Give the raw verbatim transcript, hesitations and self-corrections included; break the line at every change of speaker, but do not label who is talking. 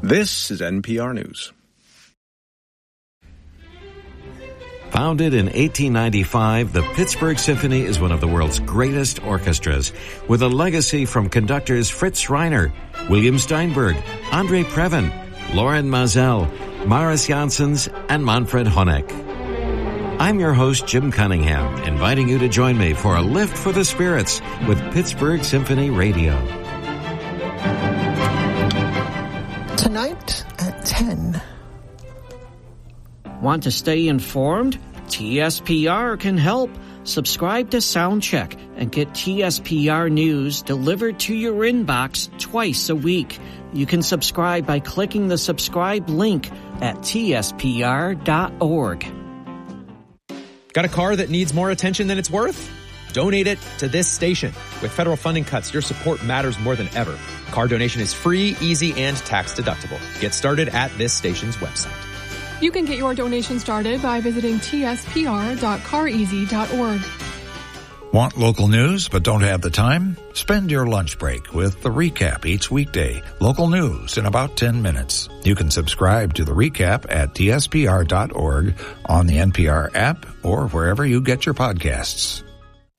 This is N P R News.
Founded in eighteen ninety-five, the Pittsburgh Symphony is one of the world's greatest orchestras, with a legacy from conductors Fritz Reiner, William Steinberg, Andre Previn, Loren Mazel, Maris Janssens, and Manfred Honeck. I'm your host, Jim Cunningham, inviting you to join me for a lift for the spirits with Pittsburgh Symphony Radio.
Tonight at ten.
Want to stay informed? T S P R can help. Subscribe to Soundcheck and get T S P R news delivered to your inbox twice a week. You can subscribe by clicking the subscribe link at T S P R dot org.
Got a car that needs more attention than it's worth? Donate it to this station. With federal funding cuts, your support matters more than ever. Car donation is free, easy, and tax deductible. Get started at this station's website.
You can get your donation started by visiting T S P R dot car easy dot org.
Want local news but don't have the time? Spend your lunch break with The Recap each weekday. Local news in about ten minutes. You can subscribe to The Recap at T S P R dot org, on the N P R app, or wherever you get your podcasts.